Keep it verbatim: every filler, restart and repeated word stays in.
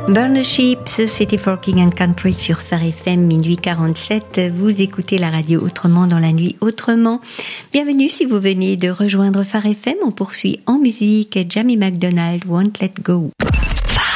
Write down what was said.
Burn the Ships, c'était For King and Country sur Phare F M, minuit quarante-sept. Vous écoutez la radio autrement dans la nuit autrement. Bienvenue si vous venez de rejoindre Phare F M. On poursuit en musique Jamie McDonald, Won't Let Go.